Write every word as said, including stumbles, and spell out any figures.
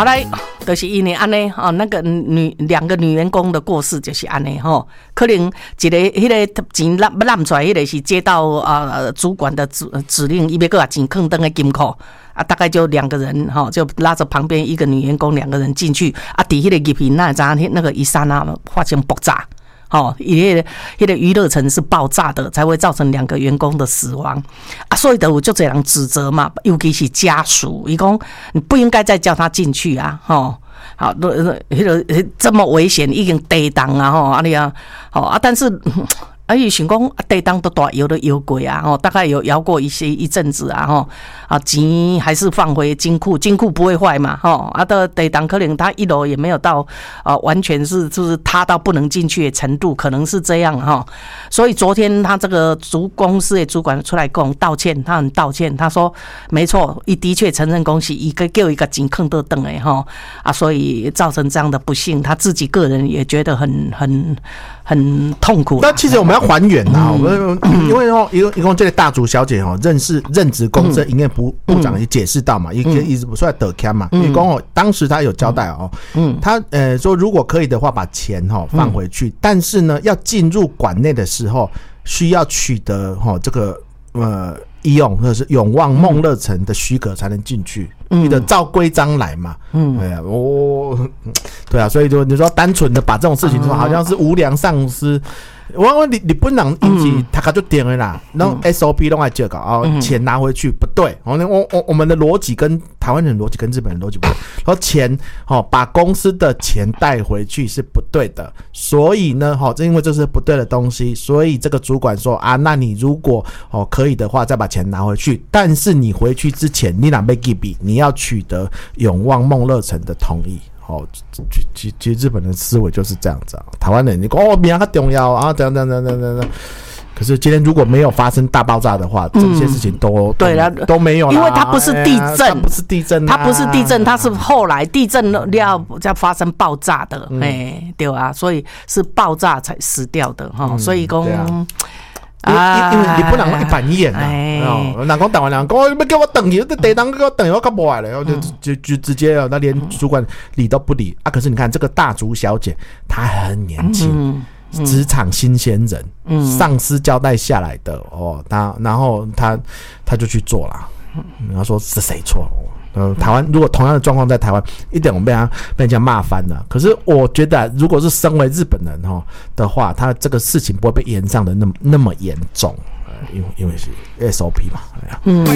后来就是因为安尼哦，那个女两个女员工的过世就是安尼吼，可能一个迄个钱揽揽出来，迄个是接到呃主管的指指令，伊要搁把钱放登个金库啊，大概就两个人哈，就拉着旁边一个女员工两个人进去啊，底迄个入去那咋那个一刹那发生爆炸。哦，因为那个娱乐城是爆炸的，才会造成两个员工的死亡啊，所以就有就这样指责嘛，尤其是家属，伊讲你不应该再叫他进去啊，吼，好，那个这么危险，已经地动啊，吼，啊你啊，好啊，但是。啊，伊想讲啊，地当都大摇都摇过啊，吼，大概有摇过一些一阵子啊，吼，啊，钱还是放回金库，金库不会坏嘛，吼，啊，的地当可能他一楼也没有到啊，完全是就是塌到不能进去的程度，可能是这样哈，所以昨天他这个主公司的主管出来跟我们道歉，他很道歉，他说没错，伊的确承认公司一个叫一个钱坑得等诶哈，啊，所以造成这样的不幸，他自己个人也觉得很很很痛苦。 那其实我们要还原啊，我们因为哦，一共一共这个大竹小姐哦，认识任职公司营业部部长也解释到嘛，一个一直不出来得看嘛，因为讲哦，当时他有交代哦，嗯，他呃说如果可以的话，把钱哈放回去，但是呢，要进入馆内的时候，需要取得哈这个呃。义用或者是永旺梦乐城的许可才能进去，你的照规章来嘛。嗯，对啊，我对啊，所以就你说单纯的把这种事情说好像是无良上司，我我你你不能引起他就点了啦，然后 S O P 弄来这个啊，钱拿回去不对，我我我我们的逻辑跟台湾人逻辑跟日本人逻辑不对，说钱哦把公司的钱带回去是不对的，所以呢，哈，这因为这是不对的东西，所以这个主管说啊，那你如果哦可以的话，再把钱拿回去，但是你回去之前，你哪被给比，你要取得永旺梦乐城的同意。哦，其其实日本人思维就是这样子啊。台湾人你说哦，命很重要啊，等等等等等等。可是今天如果没有发生大爆炸的话，这些事情都对了都没有了， 因为它不是地震， 它不是地震， 它不是地震，它是后来地震要要发生爆炸的，哎，对啊，所以是爆炸才死掉的哈，所以讲。 因为因为你不能一板一眼啊！哦，人讲台湾人讲，要叫我等去，这地当给我等，我搞不来了，然后就就就直接了，那连主管理都不理啊！可是你看这个大竹小姐，她很年轻，职场新鲜人，嗯，上司交代下来的哦，她然后她她就去做了，然后说是谁错？呃，台湾如果同样的状况在台湾，一点我们被他被人家骂翻了。可是我觉得，如果是身为日本人哈的话，他这个事情不会被延上的那么那么严重，呃，因为因为是 S O P 嘛，嗯。